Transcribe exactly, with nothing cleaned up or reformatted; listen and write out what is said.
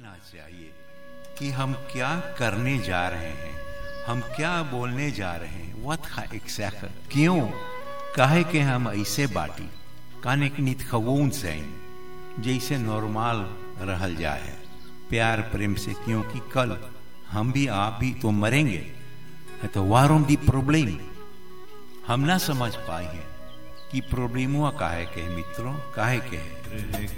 जानना चाहिए कि हम क्या करने जा रहे हैं, हम क्या बोलने जा रहे हैं. Wat ga ik zeggen? क्यों काहे के हम ऐसे बाटी kan ik niet gewoon zijn जैसे नॉर्मल रहल जाए प्यार प्रेम से, क्योंकि कल हम भी आप भी तो मरेंगे. तो वारों दी प्रॉब्लम हम ना समझ पाए हैं कि प्रॉब्लम हुआ काहे के मित्रों, काहे के है.